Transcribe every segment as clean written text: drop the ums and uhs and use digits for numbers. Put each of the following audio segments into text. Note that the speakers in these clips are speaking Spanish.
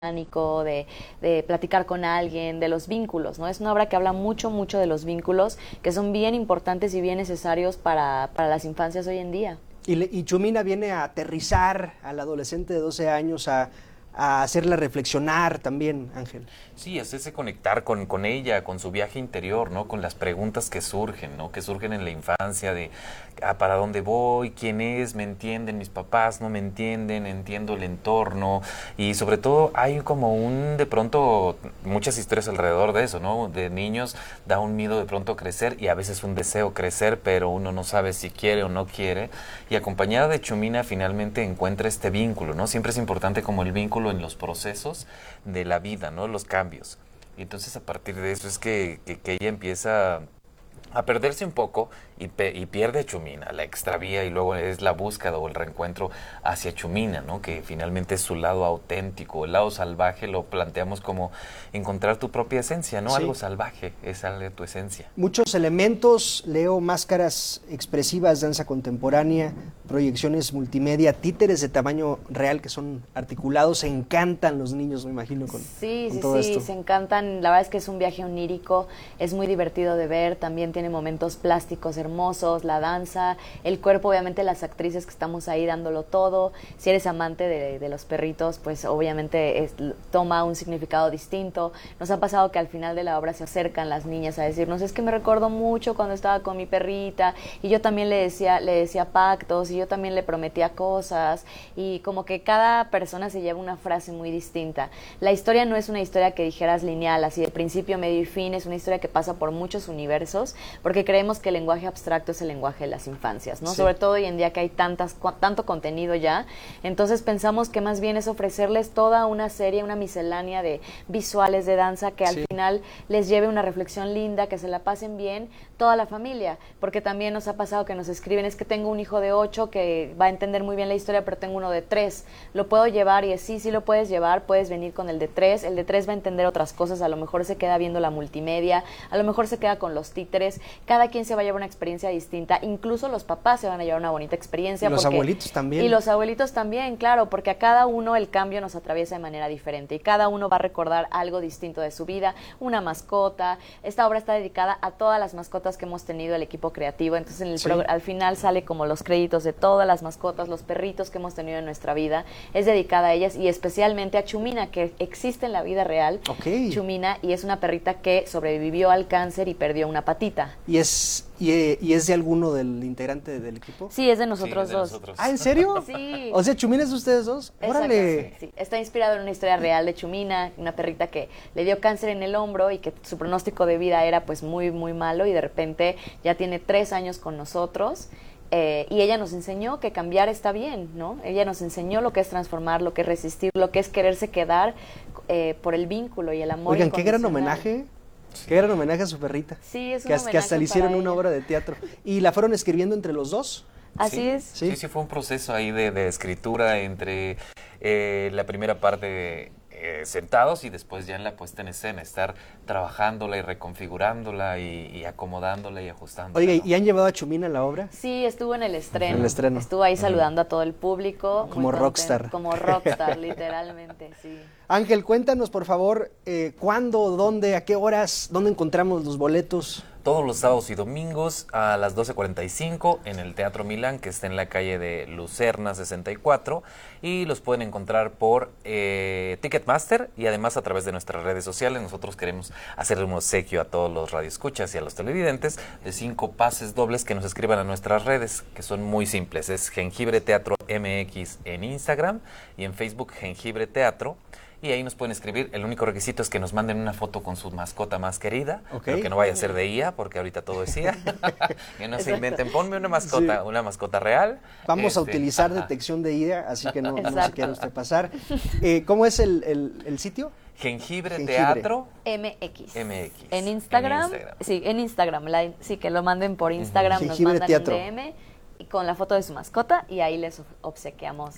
de platicar con alguien, de los vínculos, ¿no? Es una obra que habla mucho, mucho de los vínculos, que son bien importantes y bien necesarios para las infancias hoy en día. Y Chumina viene a aterrizar al adolescente de 12 años, a hacerla reflexionar también, Ángel. Sí, es ese conectar con ella, con su viaje interior, ¿no? Con las preguntas que surgen, ¿no? Que surgen en la infancia de ¿para dónde voy? ¿Quién es? ¿Me entienden? ¿Mis papás no me entienden? ¿Entiendo el entorno? Y sobre todo hay como de pronto, muchas historias alrededor de eso, ¿no? De niños da un miedo de pronto crecer y a veces un deseo crecer, pero uno no sabe si quiere o no quiere. Y acompañada de Chumina finalmente encuentra este vínculo, ¿no? Siempre es importante como el vínculo en los procesos de la vida, ¿no? Los cambios. Y entonces a partir de eso es que ella empieza a perderse un poco y pierde a Chumina, la extravía y luego es la búsqueda o el reencuentro hacia Chumina, ¿no? Que finalmente es su lado auténtico, el lado salvaje lo planteamos como encontrar tu propia esencia, ¿no? Sí. Algo salvaje, es algo de tu esencia. Muchos elementos, Leo, máscaras expresivas, danza contemporánea, proyecciones multimedia, títeres de tamaño real que son articulados, se encantan los niños, me imagino, con todo esto. Sí, se encantan, la verdad es que es un viaje onírico, es muy divertido de ver, también tiene momentos plásticos hermosos, la danza, el cuerpo, obviamente las actrices que estamos ahí dándolo todo. Si eres amante de los perritos, pues obviamente toma un significado distinto. Nos ha pasado que al final de la obra se acercan las niñas a decirnos, es que me recuerdo mucho cuando estaba con mi perrita, y yo también le decía pactos, y yo también le prometía cosas, y como que cada persona se lleva una frase muy distinta. La historia no es una historia que dijeras lineal, así de principio, medio y fin, es una historia que pasa por muchos universos, porque creemos que el lenguaje abstracto es el lenguaje de las infancias, ¿no? Sí. Sobre todo hoy en día que hay tanto contenido ya, entonces pensamos que más bien es ofrecerles toda una serie, una miscelánea de visuales, de danza, que al final les lleve una reflexión linda, que se la pasen bien toda la familia, porque también nos ha pasado que nos escriben, es que tengo un hijo de 8 que va a entender muy bien la historia, pero tengo uno de 3, ¿lo puedo llevar? Y es sí lo puedes llevar, puedes venir con el de 3 va a entender otras cosas, a lo mejor se queda viendo la multimedia, a lo mejor se queda con los títeres, cada quien se va a llevar una experiencia distinta, incluso los papás se van a llevar una bonita experiencia. Y los abuelitos también. Y los abuelitos también, claro, porque a cada uno el cambio nos atraviesa de manera diferente y cada uno va a recordar algo distinto de su vida, una mascota. Esta obra está dedicada a todas las mascotas que hemos tenido el equipo creativo, entonces al final sale como los créditos de todas las mascotas, los perritos que hemos tenido en nuestra vida, es dedicada a ellas y especialmente a Chumina, que existe en la vida real. Chumina, y es una perrita que sobrevivió al cáncer y perdió una patita. ¿Y es de alguno del integrante del equipo? Sí, es de nosotros dos. ¿Ah, en serio? Sí. O sea, Chumina es de ustedes dos. ¡Órale! Sí. Está inspirado en una historia real de Chumina, una perrita que le dio cáncer en el hombro y que su pronóstico de vida era pues muy, muy malo y de repente ya tiene 3 años con nosotros. Y ella nos enseñó que cambiar está bien, ¿no? Ella nos enseñó lo que es transformar, lo que es resistir, lo que es quererse quedar por el vínculo y el amor. Oigan, qué gran homenaje. Sí. Qué gran homenaje a su perrita. Sí, es un que hasta le hicieron una obra de teatro. ¿Y la fueron escribiendo entre los dos? Así es. Sí, fue un proceso ahí de escritura entre la primera parte sentados y después ya en la puesta en escena, estar trabajándola y reconfigurándola y acomodándola y ajustándola. Oiga, ¿no? ¿y han llevado a Chumina a la obra? Sí, estuvo en el estreno. Estuvo ahí saludando a todo el público. Como rockstar. Como rockstar, literalmente, sí. Ángel, cuéntanos, por favor, ¿cuándo, dónde, a qué horas, dónde encontramos los boletos? Todos los sábados y domingos a las 12:45 en el Teatro Milán, que está en la calle de Lucerna 64, y los pueden encontrar por Ticketmaster y además a través de nuestras redes sociales. Nosotros queremos hacerle un obsequio a todos los radioescuchas y a los televidentes de 5 pases dobles que nos escriban a nuestras redes, que son muy simples. Es Jengibre Teatro MX en Instagram y en Facebook Jengibre Teatro. Y ahí nos pueden escribir. El único requisito es que nos manden una foto con su mascota más querida, pero que no vaya a ser de IA, porque ahorita todo es IA. Que no se inventen. Ponme una mascota real. Vamos a utilizar detección de IA, así que no se quiera usted pasar. ¿Cómo es el sitio? Jengibre Teatro MX. MX. En Instagram. Sí, en Instagram. Sí, que lo manden por Instagram. Nos mandan Teatro. un DM y con la foto de su mascota y ahí les obsequiamos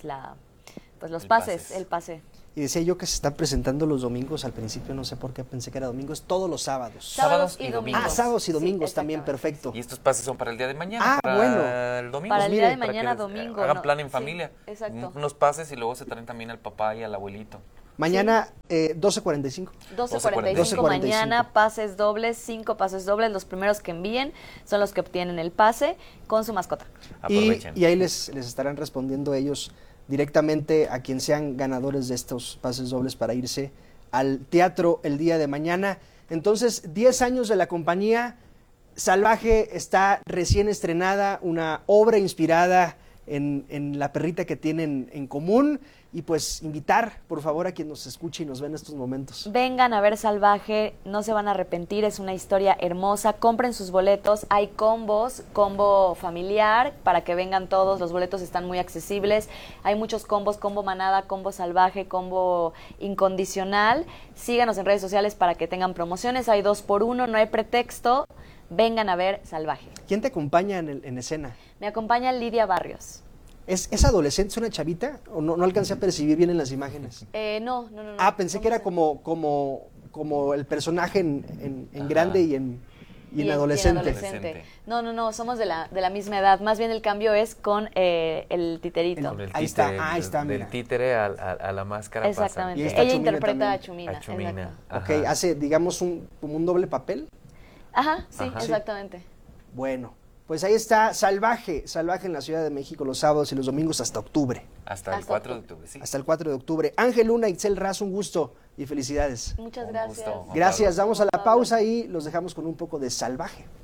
el pase. Y decía yo que se están presentando los domingos, al principio no sé por qué pensé que era domingos, todos los sábados. Sábados y domingos. Ah, sábados y domingos sí, también, perfecto. Y estos pases son para el día de mañana, el domingo. Para el día de mañana, domingo. Hagan plan en familia. Exacto. Unos pases y luego se traen también al papá y al abuelito. Mañana 12:45. 12:45 mañana, pases dobles, 5 pases dobles. Los primeros que envíen son los que obtienen el pase con su mascota. Y ahí les estarán respondiendo ellos directamente a quien sean ganadores de estos pases dobles para irse al teatro el día de mañana. Entonces, 10 años de la compañía. Salvaje está recién estrenada, una obra inspirada en la perrita que tienen en común, y pues invitar por favor a quien nos escuche y nos ve en estos momentos. Vengan a ver Salvaje, no se van a arrepentir, es una historia hermosa, compren sus boletos, hay combos, combo familiar para que vengan todos, los boletos están muy accesibles, hay muchos combos, combo manada, combo salvaje, combo incondicional, síganos en redes sociales para que tengan promociones, hay 2x1, no hay pretexto. Vengan a ver Salvaje. ¿Quién te acompaña en escena? Me acompaña Lidia Barrios. ¿Es adolescente, es una chavita? ¿O no alcancé a percibir bien en las imágenes? No. Pensé que era como el personaje en grande y en adolescente. No, somos de la misma edad. Más bien el cambio es con el titerito. Ahí está. Del títere a la máscara. Exactamente. Ella interpreta a Chumina. Ok, hace, digamos, como un doble papel. Ajá, sí, exactamente. Bueno, pues ahí está Salvaje en la Ciudad de México los sábados y los domingos hasta octubre. Hasta el 4 de octubre, sí. Hasta el 4 de octubre. Ángel Luna, Itzel Raz, un gusto y felicidades. Muchas gracias. Gracias, damos a la pausa y los dejamos con un poco de Salvaje.